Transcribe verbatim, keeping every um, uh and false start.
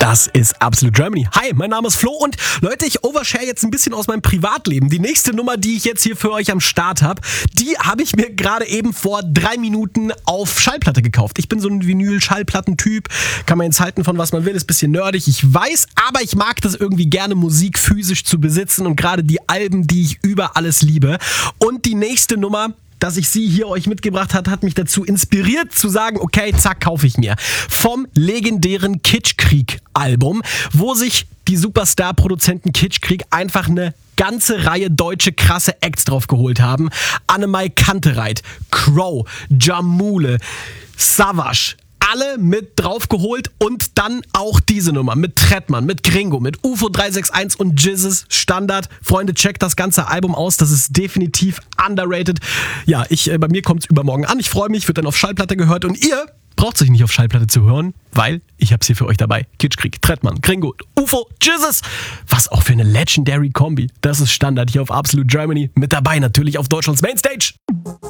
Das ist Absolute Germany. Hi, mein Name ist Flo und Leute, ich overshare jetzt ein bisschen aus meinem Privatleben. Die nächste Nummer, die ich jetzt hier für euch am Start habe, die habe ich mir gerade eben vor drei Minuten auf Schallplatte gekauft. Ich bin so ein Vinyl-Schallplattentyp, kann man jetzt halten von was man will, ist ein bisschen nerdig, ich weiß, aber ich mag das irgendwie gerne, Musik physisch zu besitzen und gerade die Alben, die ich über alles liebe. Und die nächste Nummer, dass ich sie hier euch mitgebracht hat, hat mich dazu inspiriert zu sagen, okay, zack, kaufe ich mir. Vom legendären Kitschkrieg-Album, wo sich die Superstar-Produzenten Kitschkrieg einfach eine ganze Reihe deutsche krasse Acts drauf geholt haben. Annemai Kantereit, Crow, Jamule, Savage, alle mit draufgeholt und dann auch diese Nummer mit Trettmann, mit Gringo, mit U F O drei sechs eins und Jizzes Standard. Freunde, checkt das ganze Album aus, das ist definitiv underrated. Ja, ich, äh, bei mir kommt's übermorgen an, ich freue mich, wird dann auf Schallplatte gehört und ihr braucht sich nicht auf Schallplatte zu hören, weil ich hab's hier für euch dabei. Kitschkrieg, Trettmann, Gringo, U F O, Jizzes. Was auch für eine legendary Kombi. Das ist Standard hier auf Absolute Germany. Mit dabei natürlich auf Deutschlands Mainstage.